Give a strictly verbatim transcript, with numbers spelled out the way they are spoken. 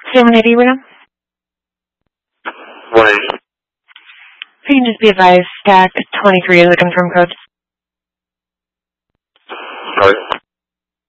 seven eighty, William? one eighty. If you can just be advised, stack twenty-three is the confirmed code. Sorry.